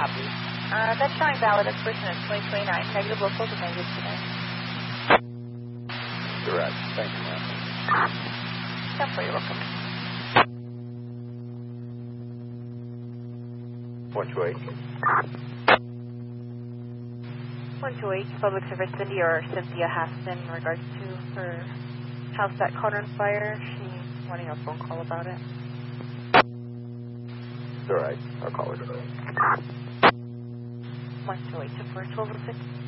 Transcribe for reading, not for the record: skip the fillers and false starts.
Copy. That's showing valid expiration of 2029. Negative locals and negative tonight. Correct. Thank you, ma'am. Definitely, you're welcome. 128. 128, Public Service Cindy or Cynthia Haston in regards to her house that caught on fire. She's wanting a phone call about it. All right. I'll call her. 128 to 41206.